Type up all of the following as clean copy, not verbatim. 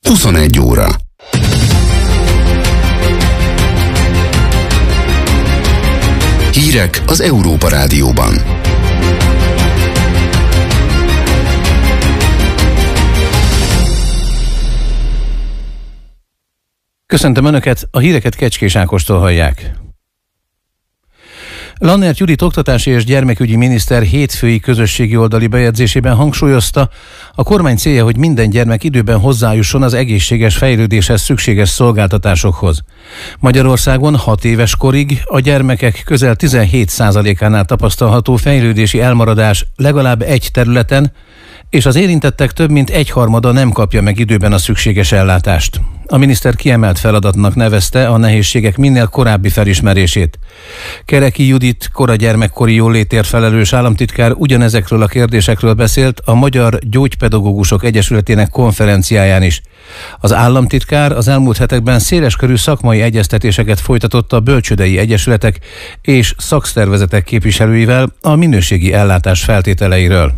21 óra. Hírek az Európa Rádióban. Köszöntöm Önöket, a híreket Kecskés Ákostól hallják. Lannert Judit oktatási és gyermekügyi miniszter hétfői közösségi oldali bejegyzésében hangsúlyozta, a kormány célja, hogy minden gyermek időben hozzájusson az egészséges fejlődéshez szükséges szolgáltatásokhoz. Magyarországon 6 éves korig a gyermekek közel 17%-ánál tapasztalható fejlődési elmaradás legalább egy területen, és az érintettek több mint 1/3 nem kapja meg időben a szükséges ellátást. A miniszter kiemelt feladatnak nevezte a nehézségek minél korábbi felismerését. Kereki Judit kora gyermekkori jólétért felelős államtitkár ugyanezekről a kérdésekről beszélt a Magyar Gyógypedagógusok Egyesületének konferenciáján is. Az államtitkár az elmúlt hetekben széleskörű szakmai egyeztetéseket folytatott a bölcsődei egyesületek és szakszervezetek képviselőivel a minőségi ellátás feltételeiről.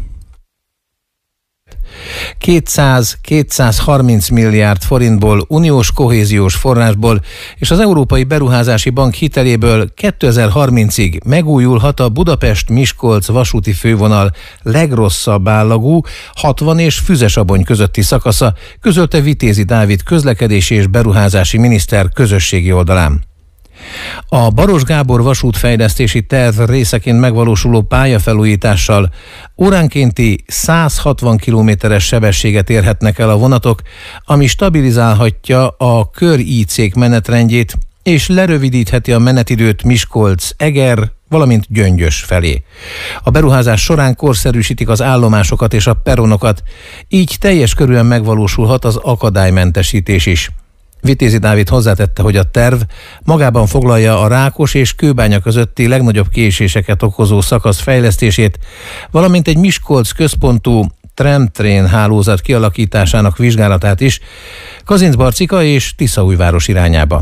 200-230 milliárd forintból, uniós kohéziós forrásból és az Európai Beruházási Bank hiteléből 2030-ig megújulhat a Budapest-Miskolc vasúti fővonal legrosszabb állagú 60 és Füzesabony közötti szakasza, közölte Vitézi Dávid közlekedési és beruházási miniszter közösségi oldalán. A Baros Gábor vasútfejlesztési terv részeként megvalósuló pályafelújítással óránkénti 160 km-es sebességet érhetnek el a vonatok, ami stabilizálhatja a kör-IC-k menetrendjét és lerövidítheti a menetidőt Miskolc, Eger, valamint Gyöngyös felé. A beruházás során korszerűsítik az állomásokat és a peronokat, így teljes körűen megvalósulhat az akadálymentesítés is. Vitézi Dávid hozzátette, hogy a terv magában foglalja a Rákos és Kőbánya közötti legnagyobb késéseket okozó szakasz fejlesztését, valamint egy Miskolc központú tramtrain hálózat kialakításának vizsgálatát is Kazincbarcika és Tiszaújváros irányába.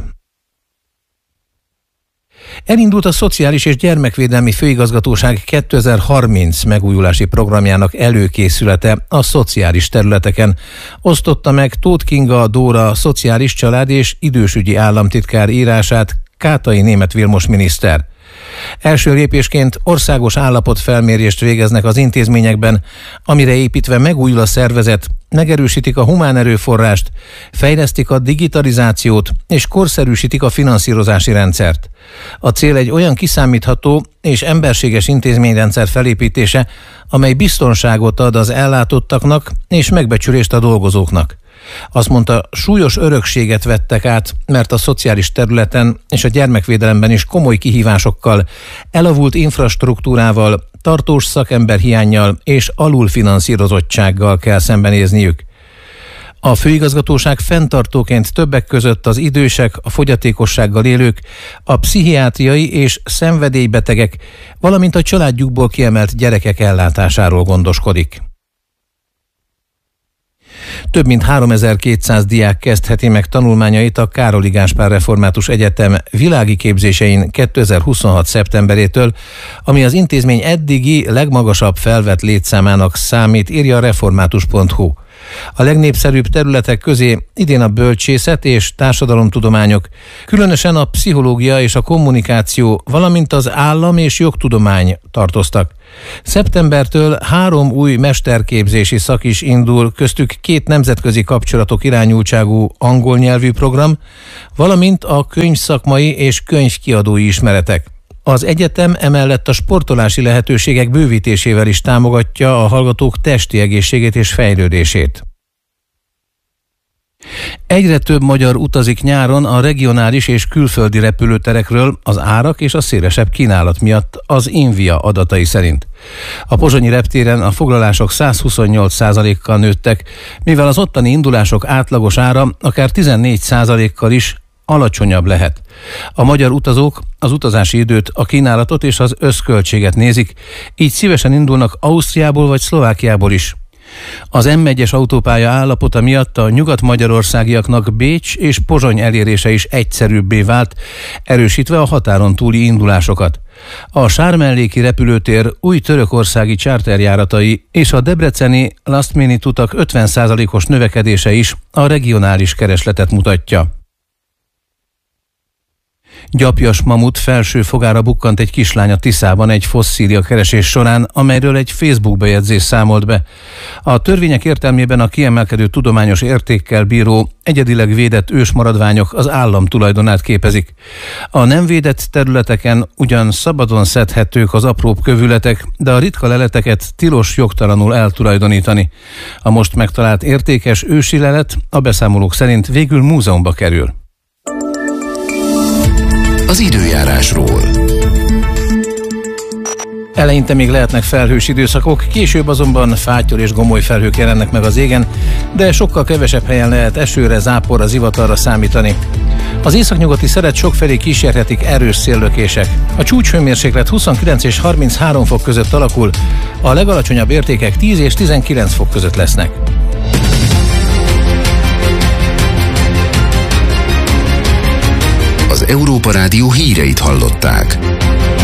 Elindult a Szociális és Gyermekvédelmi Főigazgatóság 2030 megújulási programjának előkészülete a szociális területeken. Osztotta meg Tóth Kinga Dóra szociális, család és idősügyi államtitkár írását Kátai Németh Vilmos miniszter. Első lépésként országos állapotfelmérést végeznek az intézményekben, amire építve megújul a szervezet, megerősítik a humán erőforrást, fejlesztik a digitalizációt és korszerűsítik a finanszírozási rendszert. A cél egy olyan kiszámítható és emberséges intézményrendszer felépítése, amely biztonságot ad az ellátottaknak és megbecsülést a dolgozóknak. Azt mondta, súlyos örökséget vettek át, mert a szociális területen és a gyermekvédelemben is komoly kihívásokkal, elavult infrastruktúrával, tartós szakemberhiánnyal és alulfinanszírozottsággal kell szembenézniük. A főigazgatóság fenntartóként többek között az idősek, a fogyatékossággal élők, a pszichiátriai és szenvedélybetegek, valamint a családjukból kiemelt gyerekek ellátásáról gondoskodik. Több mint 3200 diák kezdheti meg tanulmányait a Károli Gáspár Református Egyetem világi képzésein 2026. szeptemberétől, ami az intézmény eddigi legmagasabb felvett létszámának számít, írja a református.hu. A legnépszerűbb területek közé idén a bölcsészet és társadalomtudományok, különösen a pszichológia és a kommunikáció, valamint az állam- és jogtudomány tartoztak. Szeptembertől 3 új mesterképzési szak is indul, köztük 2 nemzetközi kapcsolatok irányultságú angol nyelvű program, valamint a könyvszakmai és könyvkiadói ismeretek. Az egyetem emellett a sportolási lehetőségek bővítésével is támogatja a hallgatók testi egészségét és fejlődését. Egyre több magyar utazik nyáron a regionális és külföldi repülőterekről az árak és a szélesebb kínálat miatt az Invia adatai szerint. A pozsonyi reptéren a foglalások 128%-kal nőttek, mivel az ottani indulások átlagos ára akár 14%-kal is alacsonyabb lehet. A magyar utazók az utazási időt, a kínálatot és az összköltséget nézik, így szívesen indulnak Ausztriából vagy Szlovákiából is. Az M1-es autópálya állapota miatt a nyugat-magyarországiaknak Bécs és Pozsony elérése is egyszerűbbé vált, erősítve a határon túli indulásokat. A Sármelléki repülőtér új törökországi charterjáratai és a debreceni last minute utak 50%-os növekedése is a regionális keresletet mutatja. Gyapjas mamut felső fogára bukkant egy kislány a Tiszában egy fosszília keresés során, amelyről egy Facebook bejegyzés számolt be. A törvények értelmében a kiemelkedő tudományos értékkel bíró, egyedileg védett ősmaradványok az állam tulajdonát képezik. A nem védett területeken ugyan szabadon szedhetők az apróbb kövületek, de a ritka leleteket tilos jogtalanul eltulajdonítani. A most megtalált értékes ősi lelet a beszámolók szerint végül múzeumba kerül. Az időjárásról. Eleinte még lehetnek felhős időszakok, később azonban fátyol és gomoly felhők jelennek meg az égen, de sokkal kevesebb helyen lehet esőre, záporra, zivatarra számítani. Az északnyugati szeret sokfelé kísérhetik erős széllökések. A csúcshőmérséklet 29 és 33 fok között alakul, a legalacsonyabb értékek 10 és 19 fok között lesznek. Az Európa Rádió híreit hallották.